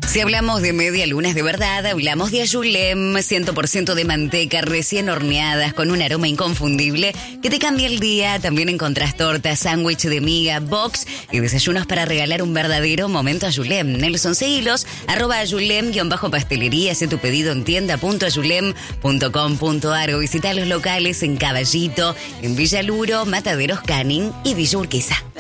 Si hablamos de media lunas de verdad, hablamos de Ayulem, 100% de manteca recién horneadas con un aroma inconfundible que te cambia el día. También encontrás tortas, sándwich de miga, box y desayunos para regalar un verdadero momento Ayulem. Nelson, seguilos, @Ayulem_pastelería, hace tu pedido en tienda.ayulem.com.ar o visita los locales en Caballito, en Villa Luro, Mataderos Canning y Villa Urquiza.